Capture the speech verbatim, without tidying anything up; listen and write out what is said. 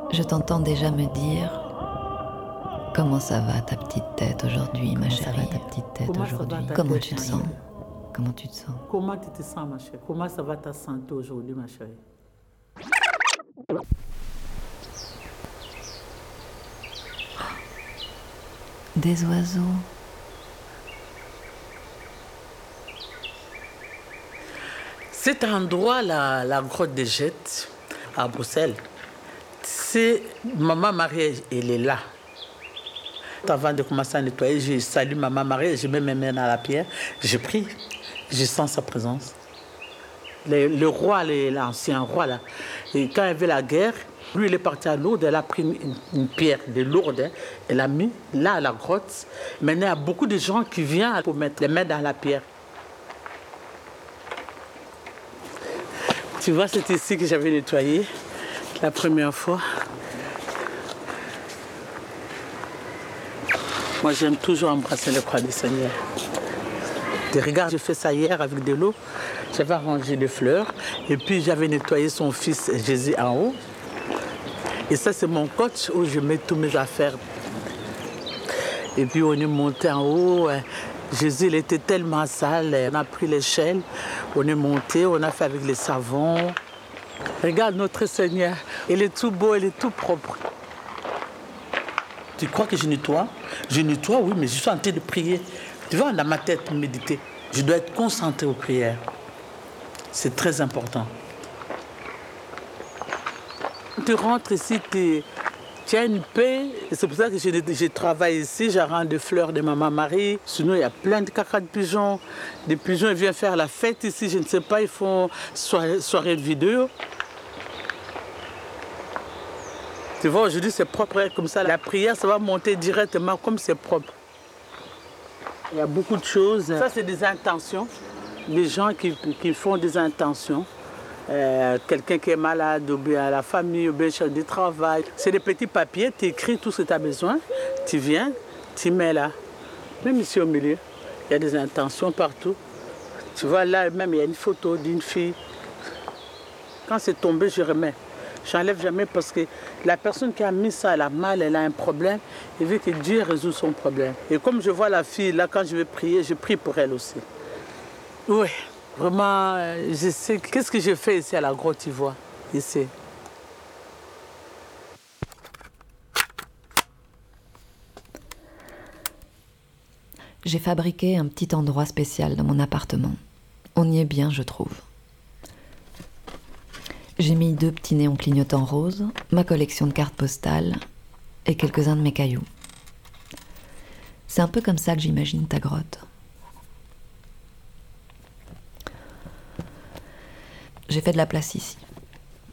Je t'entends déjà me dire « Comment ça va ta petite tête aujourd'hui, ma chérie ?» Comment ça va ta petite tête Comment ça aujourd'hui? va ta Comment tête, tu te ma sens? chérie? Comment tu te sens? Comment tu te sens, ma chérie? Comment ça va ta santé aujourd'hui, ma chérie? Des oiseaux. Cet endroit, la, la grotte des Jettes, à Bruxelles, c'est Maman Marie, elle est là. Avant de commencer à nettoyer, je salue Maman Marie, je mets mes mains dans la pierre, je prie, je sens sa présence. Le, le roi, l'ancien roi, là, et quand il y avait la guerre, lui, il est parti à Lourdes, elle a pris une, une pierre de Lourdes, hein, elle l'a mis là à la grotte. Maintenant, il y a beaucoup de gens qui viennent pour mettre les mains dans la pierre. Tu vois, c'est ici que j'avais nettoyé la première fois. Moi, j'aime toujours embrasser le croix du Seigneur. Et regarde, j'ai fait ça hier avec de l'eau. J'avais arrangé des fleurs et puis j'avais nettoyé son fils Jésus en haut. Et ça, c'est mon coach où je mets toutes mes affaires. Et puis on est monté en haut. Jésus, il était tellement sale. On a pris l'échelle, on est monté, on a fait avec les savons. Regarde notre Seigneur, il est tout beau, il est tout propre. Tu crois que je nettoie? Je nettoie, oui, mais je suis en train de prier. Tu vois, dans ma tête, méditer. Je dois être concentré aux prières. C'est très important. Tu rentres ici, tu, tu as une paix. Et c'est pour ça que je, je travaille ici, j'arrange des fleurs de Maman Marie. Sinon, il y a plein de caca de pigeons. Des pigeons, ils viennent faire la fête ici, je ne sais pas, ils font soirée, soirée de vidéo. Tu vois, aujourd'hui, c'est propre comme ça. La prière, ça va monter directement comme c'est propre. Il y a beaucoup de choses. Ça, c'est des intentions. Les gens qui, qui font des intentions. Euh, quelqu'un qui est malade, ou bien la famille, ou bien chef de travail. C'est des petits papiers, tu écris tout ce que tu as besoin. Tu viens, tu mets là. Même ici au milieu, il y a des intentions partout. Tu vois, là même, il y a une photo d'une fille. Quand c'est tombé, je remets. J'enlève jamais parce que la personne qui a mis ça, elle a mal, elle a un problème. Et veut que Dieu résout son problème. Et comme je vois la fille, là, quand je vais prier, je prie pour elle aussi. Oui, vraiment, je sais qu'est-ce que je fais ici à la Grotte Ivoire, ici. J'ai fabriqué un petit endroit spécial dans mon appartement. On y est bien, je trouve. J'ai mis deux petits néons clignotants roses, ma collection de cartes postales et quelques-uns de mes cailloux. C'est un peu comme ça que j'imagine ta grotte. J'ai fait de la place ici.